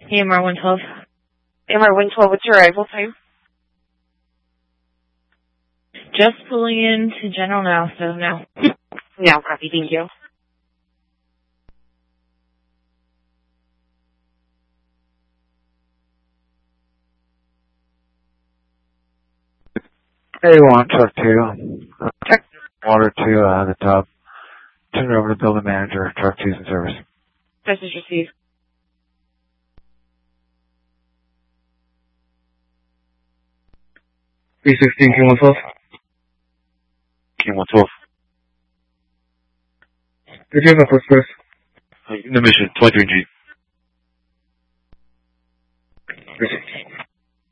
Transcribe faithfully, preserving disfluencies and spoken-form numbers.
E M R one twelve. E M R one twelve, what's your arrival time? Just pulling in to General now, so now. Now, copy, thank you. A one, truck two. Check. Water two, uh, the top. Turn it over to building manager, truck two's in service. Message received. three sixteen, King one twelve. King one twelve. Did you have a first place? Uh, the mission, twenty-three G. Appreciate it.